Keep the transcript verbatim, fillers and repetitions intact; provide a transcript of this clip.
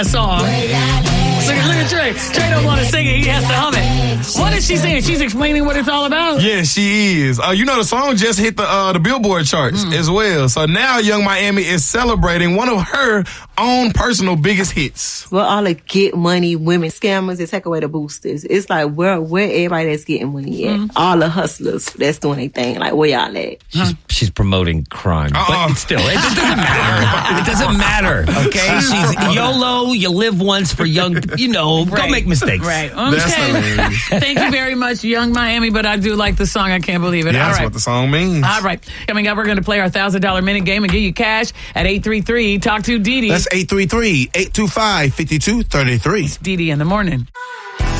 song. Look at, look at Trey. Trey don't want to sing it. He has to hum it. What is she saying? She's explaining what it's all about? Yeah, she is. Uh, you know, the song just hit the uh, the Billboard charts mm. as well. So now Young Miami is celebrating one of her own personal biggest hits. Well, all the get money women scammers that take away the boosters. It's like, where where everybody that's getting money at? Mm. All the hustlers that's doing their thing. Like, where y'all at? She's, she's promoting crime. Uh-uh. But still, it, it doesn't matter. It doesn't matter, okay? She's YOLO, you live once for young, you know, right. don't make mistakes. Right. Okay. Thank you very much, Young Miami, but I do like the song. I can't believe it. Yeah, all that's right. what the song means. All right. Coming up, we're going to play our one thousand dollars minute game and give you cash at eight three three talk to Dee Dee. That's eight three three, eight two five, five two three three. Dee Dee in the morning.